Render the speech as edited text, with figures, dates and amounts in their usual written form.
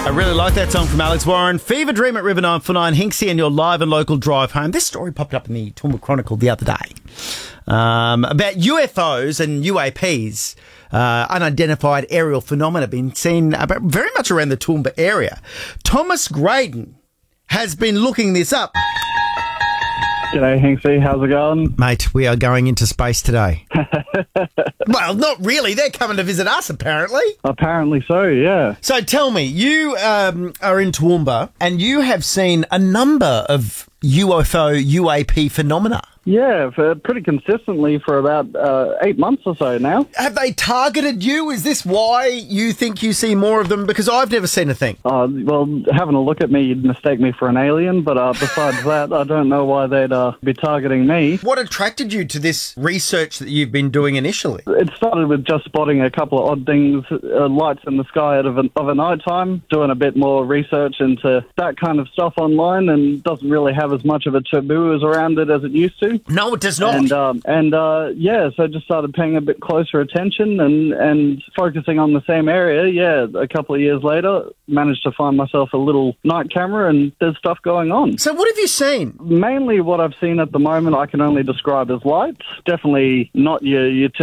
I really like that song from Alex Warren. Fever Dream at River 949, Hinksy and your live and local drive home. This story popped up in the Toowoomba Chronicle the other day about UFOs and UAPs, unidentified aerial phenomena being seen very much around the Toowoomba area. Thomas Graydon has been looking this up. G'day, Hinksy. How's it going? Mate, we are going into space today. Well, not really. They're coming to visit us, apparently. Apparently so, yeah. So tell me, you are in Toowoomba and you have seen a number of UFO, UAP phenomena. Yeah, pretty consistently for about 8 months or so now. Have they targeted you? Is this why you think you see more of them? Because I've never seen a thing. Well, having a look at me, you'd mistake me for an alien, but besides that, I don't know why they'd be targeting me. What attracted you to this research that you've been doing initially? It started with just spotting a couple of odd things, lights in the sky of a night time, doing a bit more research into that kind of stuff online, and doesn't really have as much of a taboo around it as it used to. No, it does not. Yeah, so I just started paying a bit closer attention and focusing on the same area. Yeah, a couple of years later, managed to find myself a little night camera and there's stuff going on. So what have you seen? Mainly what I've seen at the moment I can only describe as lights. Definitely not your